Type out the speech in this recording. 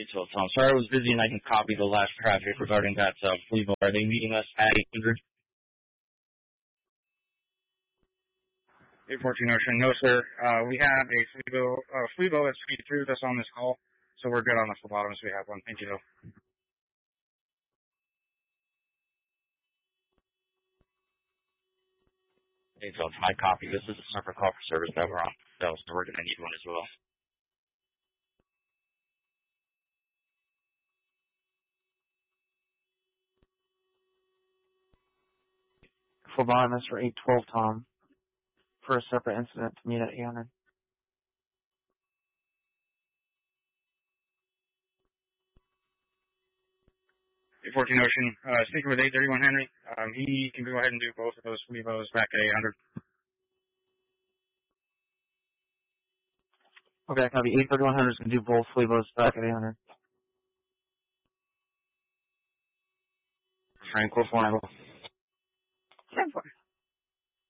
812 Tom. Sorry I was busy and I can copy the last traffic regarding that Flevo. Are they meeting us at 800? 814 Ocean. No, sir. We have a Flevo is through with us on this call, so we're good on the phlebotomist. We have one. Thank you, though. 812, my copy. This is a separate call for service that we're on. So we're going to need one as well. Phlebotomist for 812 Tom for a separate incident to meet at 800. Hey, 14 Ocean, speaking with 831 Henry, he can go ahead and do both of those Flevos back at 800. Okay, copy. 83100 is going to do both Flevos back at 800. Frank Wolf,